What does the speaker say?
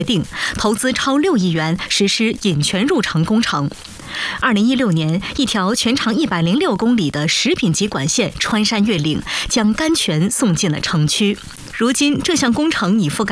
定投资超6亿元实施引泉入城工程。2016年，一条全长106公里的食品级管线穿山越岭，将甘泉送进了城区。如今，这项工程已覆盖